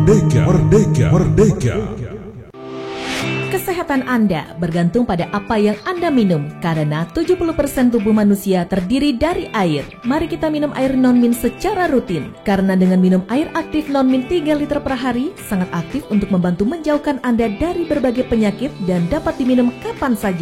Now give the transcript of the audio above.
Merdeka, merdeka, merdeka. Kesehatan Anda bergantung pada apa yang Anda minum, karena 70% tubuh manusia terdiri dari air. Mari kita minum air non-min secara rutin, karena dengan minum air aktif non-min 3 liter per hari, sangat aktif untuk membantu menjauhkan Anda dari berbagai penyakit dan dapat diminum kapan saja.